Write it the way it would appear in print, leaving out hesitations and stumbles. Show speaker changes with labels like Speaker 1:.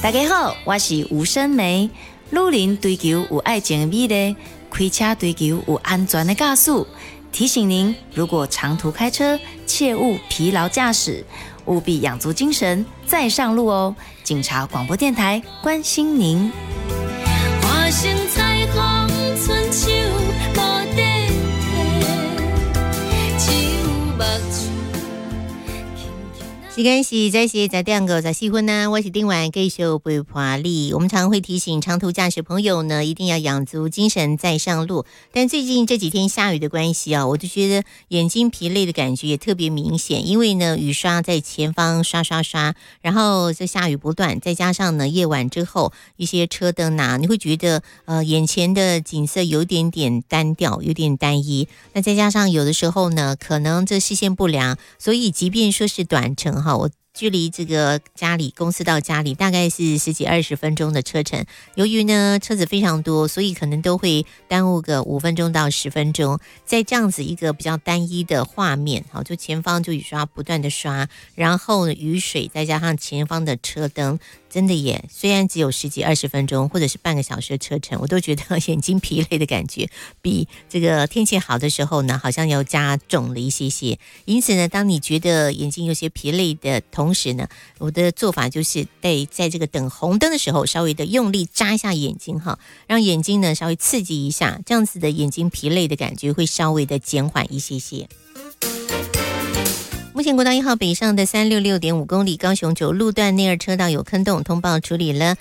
Speaker 1: 大家好，我是吴生梅。女人追求有爱情的美丽，开车追求有安全的驾驶。提醒您，如果长途开车，切勿疲劳驾驶，务必养足精神再上路哦。警察广播电台关心您。
Speaker 2: 花盛彩虹春秋无地体，只有目睭。
Speaker 3: 时间是在2:54分呢，我是丁婉继续陪伴你。我们常会提醒长途驾驶朋友呢，一定要养足精神再上路。但最近这几天下雨的关系啊，我就觉得眼睛疲累的感觉也特别明显。因为呢，雨刷在前方刷，然后这下雨不断，再加上呢夜晚之后一些车灯啊，你会觉得眼前的景色有点点单调，有点单一。那再加上有的时候呢，可能这视线不良，所以即便说是短程我距离这个公司到家里大概是10几20分钟的车程，由于呢车子非常多，所以可能都会耽误个5分钟到10分钟。在这样子一个比较单一的画面，就前方就雨刷不断的刷，然后雨水再加上前方的车灯，真的也虽然只有10几20分钟或者是半个小时的车程，我都觉得眼睛疲累的感觉比这个天气好的时候呢好像要加重了一些些。因此呢，当你觉得眼睛有些疲累的同时呢，我的做法就是在这个等红灯的时候稍微的用力眨一下眼睛让眼睛呢稍微刺激一下，这样子的眼睛疲累的感觉会稍微的减缓一些些。目前国道1号北上的366.5公里，高雄9路段内二车道有坑洞，通报处理了。